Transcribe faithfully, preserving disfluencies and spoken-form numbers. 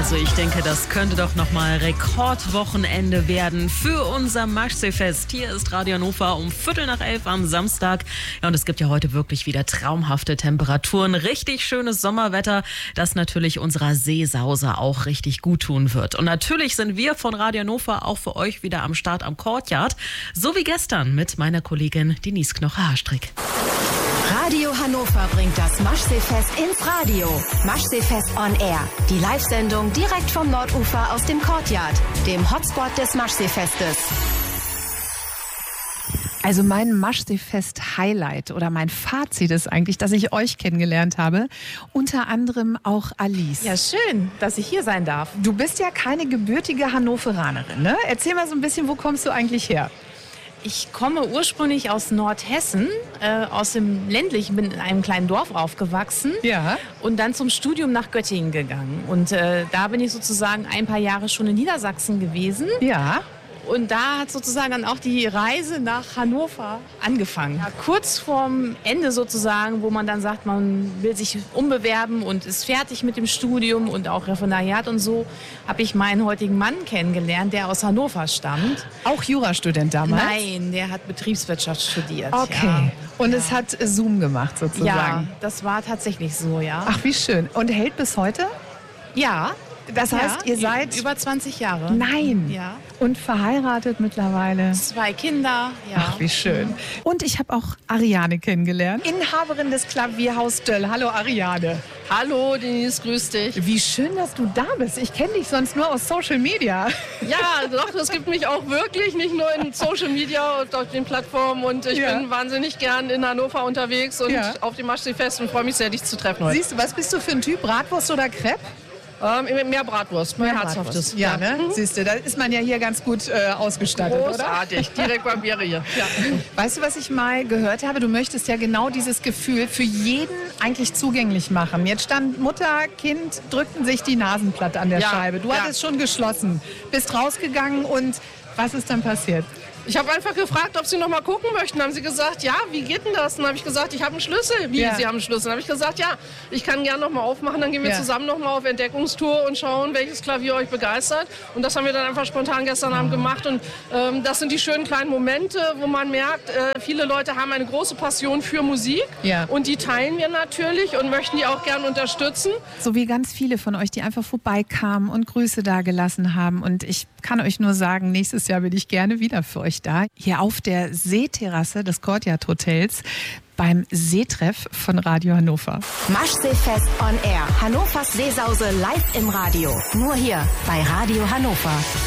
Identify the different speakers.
Speaker 1: Also ich denke, das könnte doch nochmal Rekordwochenende werden für unser Maschseefest. Hier ist Radio Hannover um Viertel nach elf am Samstag. Ja, und es gibt ja heute wirklich wieder traumhafte Temperaturen. Richtig schönes Sommerwetter, das natürlich unserer Seesause auch richtig gut tun wird. Und natürlich sind wir von Radio Hannover auch für euch wieder am Start am Courtyard. So wie gestern mit meiner Kollegin Denise Knoche-Hastrick.
Speaker 2: Radio Hannover bringt das Maschseefest ins Radio. Maschseefest on Air. Die Live-Sendung direkt vom Nordufer aus dem Courtyard, dem Hotspot des Maschseefestes.
Speaker 3: Also mein Maschseefest-Highlight oder mein Fazit ist eigentlich, dass ich euch kennengelernt habe. Unter anderem auch Alice.
Speaker 4: Ja, schön, dass ich hier sein darf.
Speaker 3: Du bist ja keine gebürtige Hannoveranerin, ne? Erzähl mal so ein bisschen, wo kommst du eigentlich her?
Speaker 4: Ich komme ursprünglich aus Nordhessen, äh, aus dem ländlichen, bin in einem kleinen Dorf aufgewachsen.
Speaker 3: Ja.
Speaker 4: Und dann zum Studium nach Göttingen gegangen. Und äh, da bin ich sozusagen ein paar Jahre schon in Niedersachsen gewesen.
Speaker 3: Ja.
Speaker 4: Und da hat sozusagen dann auch die Reise nach Hannover angefangen. Ja, kurz vorm Ende sozusagen, wo man dann sagt, man will sich umbewerben und ist fertig mit dem Studium und auch Referendariat und so, habe ich meinen heutigen Mann kennengelernt, der aus Hannover stammt.
Speaker 3: Auch Jurastudent damals?
Speaker 4: Nein, der hat Betriebswirtschaft studiert.
Speaker 3: Okay.
Speaker 4: Ja.
Speaker 3: Und
Speaker 4: ja.
Speaker 3: es hat Zoom gemacht sozusagen?
Speaker 4: Ja, das war tatsächlich so, ja.
Speaker 3: Ach, wie schön. Und hält bis heute?
Speaker 4: Ja.
Speaker 3: Das heißt,
Speaker 4: ja,
Speaker 3: ihr seid...
Speaker 4: Über zwanzig Jahre.
Speaker 3: Nein.
Speaker 4: Ja.
Speaker 3: Und verheiratet mittlerweile.
Speaker 4: Zwei Kinder, ja.
Speaker 3: Ach, wie schön. Und ich habe auch Ariane kennengelernt. Inhaberin des Klavierhaus Döll. Hallo Ariane.
Speaker 5: Hallo Denise, grüß dich.
Speaker 3: Wie schön, dass du da bist. Ich kenne dich sonst nur aus Social Media.
Speaker 5: Ja, doch, es gibt mich auch wirklich, nicht nur in Social Media und auf den Plattformen. Und ich
Speaker 3: ja.
Speaker 5: bin wahnsinnig gern in Hannover unterwegs und
Speaker 3: ja.
Speaker 5: auf dem Maschseefest und freue mich sehr, dich zu treffen heute.
Speaker 3: Siehst du, was bist du für ein Typ? Bratwurst oder Crepe?
Speaker 5: Ähm, mehr Bratwurst, mehr, mehr herzhaftes.
Speaker 3: Ja, ja, ne? Mhm. Siehst du, da ist man ja hier ganz gut äh, ausgestattet,
Speaker 5: Großartig,
Speaker 3: oder?
Speaker 5: direkt beim Bier hier. Ja.
Speaker 3: Weißt du, was ich mal gehört habe? Du möchtest ja genau dieses Gefühl für jeden eigentlich zugänglich machen. Jetzt stand Mutter, Kind, drückten sich die Nasen platt an der
Speaker 5: ja,
Speaker 3: Scheibe. Du
Speaker 5: ja.
Speaker 3: hattest schon geschlossen, bist rausgegangen und was ist dann passiert?
Speaker 5: Ich habe einfach gefragt, ob sie noch mal gucken möchten. Haben sie gesagt, ja, wie geht denn das? Dann habe ich gesagt, ich habe einen Schlüssel. Wie,
Speaker 3: ja.
Speaker 5: Sie haben einen Schlüssel? Dann habe ich gesagt, ja, ich kann gerne noch mal aufmachen. Dann gehen wir
Speaker 3: ja.
Speaker 5: zusammen noch mal auf Entdeckungstour und schauen, welches Klavier euch begeistert. Und das haben wir dann einfach spontan gestern Abend gemacht. Und ähm, das sind die schönen kleinen Momente, wo man merkt, äh, viele Leute haben eine große Passion für Musik.
Speaker 3: Ja.
Speaker 5: Und die teilen wir natürlich und möchten die auch gerne unterstützen.
Speaker 3: So wie ganz viele von euch, die einfach vorbeikamen und Grüße dagelassen haben. Und ich kann euch nur sagen, nächstes Jahr bin ich gerne wieder für euch da. Hier auf der Seeterrasse des Courtyard Hotels beim Seetreff von Radio Hannover.
Speaker 2: Maschseefest on Air. Hannovers Seesause live im Radio. Nur hier bei Radio Hannover.